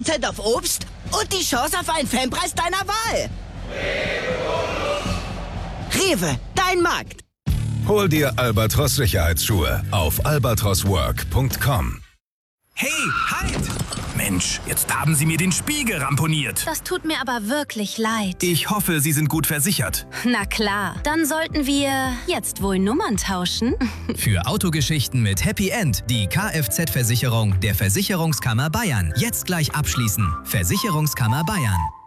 20% auf Obst und die Chance auf einen Fanpreis deiner Wahl. Rewe, dein Markt. Hol dir Albatros Sicherheitsschuhe auf albatroswork.com. Hey, halt! Mensch, jetzt haben Sie mir den Spiegel ramponiert. Das tut mir aber wirklich leid. Ich hoffe, Sie sind gut versichert. Na klar, dann sollten wir jetzt wohl Nummern tauschen. Für Autogeschichten mit Happy End die Kfz-Versicherung der Versicherungskammer Bayern. Jetzt gleich abschließen. Versicherungskammer Bayern.